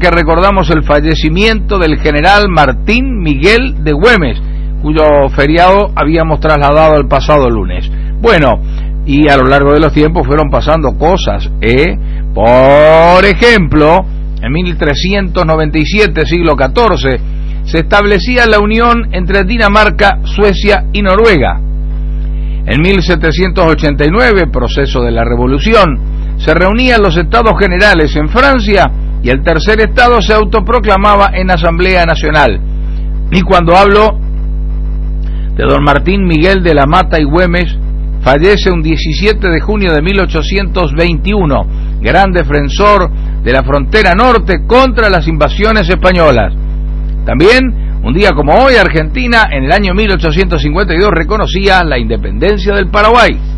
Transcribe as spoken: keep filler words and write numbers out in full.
que recordamos el fallecimiento del general Martín Miguel de Güemes, cuyo feriado habíamos trasladado el pasado lunes. Bueno, y a lo largo de los tiempos fueron pasando cosas, ¿eh? Por ejemplo, en mil trescientos noventa y siete, siglo catorce, se establecía la unión entre Dinamarca, Suecia y Noruega. En mil setecientos ochenta y nueve, proceso de la Revolución, se reunían los estados generales en Francia y el tercer estado se autoproclamaba en Asamblea Nacional. Y cuando hablo de don Martín Miguel de la Mata y Güemes, fallece un diecisiete de junio de mil ochocientos veintiuno, gran defensor de la frontera norte contra las invasiones españolas. También, un día como hoy, Argentina, en el año mil ochocientos cincuenta y dos, reconocía la independencia del Paraguay.